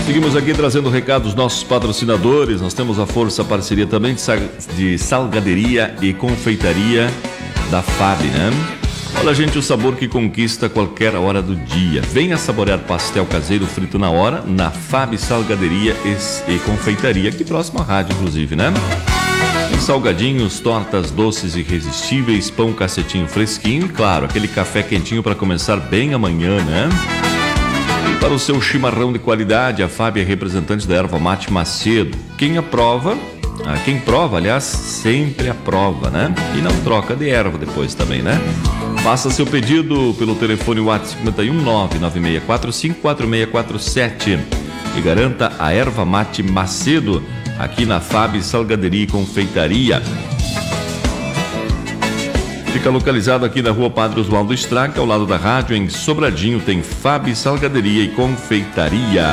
Seguimos aqui trazendo recado dos nossos patrocinadores. Nós temos a força parceria também de salgaderia e confeitaria da FAB, né? Olha, gente, o sabor que conquista qualquer hora do dia. Venha saborear pastel caseiro frito na hora na FAB Salgaderia e Confeitaria, aqui próximo à rádio, inclusive, né? Tem salgadinhos, tortas doces irresistíveis, pão cacetinho fresquinho e, claro, aquele café quentinho para começar bem amanhã, né? E para o seu chimarrão de qualidade, a FAB é representante da erva mate Macedo. Quem prova, aliás, sempre aprova, né? E não troca de erva depois também, né? Faça seu pedido pelo telefone WhatsApp 51 99645 4647 e garanta a erva mate Macedo aqui na FAB Salgaderia e Confeitaria. Fica localizado aqui na rua Padre Oswaldo Strack, ao lado da rádio, em Sobradinho, tem FAB Salgaderia e Confeitaria.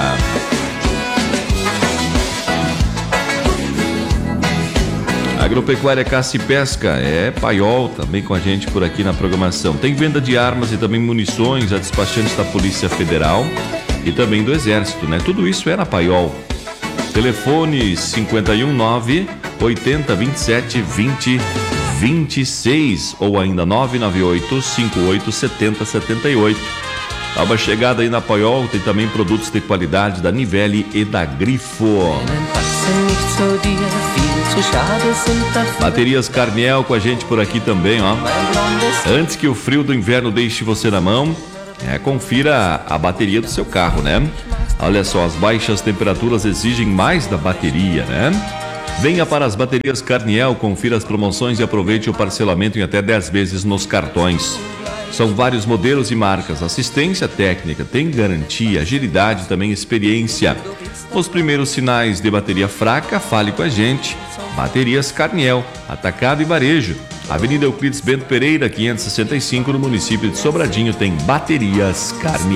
Agropecuária Caça e Pesca, Paiol, também com a gente por aqui na programação. Tem venda de armas e também munições a despachantes da Polícia Federal e também do Exército, né? Tudo isso é na Paiol. Telefone 519 80 27 20 26 ou ainda 998 58 70 78. Dá uma chegada aí na Paiol, tem também produtos de qualidade da Nivelle e da Grifo. Baterias Carniel com a gente por aqui também, ó. Antes que o frio do inverno deixe você na mão, confira a bateria do seu carro, né? Olha só, as baixas temperaturas exigem mais da bateria, né? Venha para as baterias Carniel, confira as promoções e aproveite o parcelamento em até 10 vezes nos cartões. São vários modelos e marcas, assistência técnica, tem garantia, agilidade e também experiência. Os primeiros sinais de bateria fraca, fale com a gente. Baterias Carniel, atacado e varejo. Avenida Euclides Bento Pereira, 565, no município de Sobradinho, tem Baterias Carniel.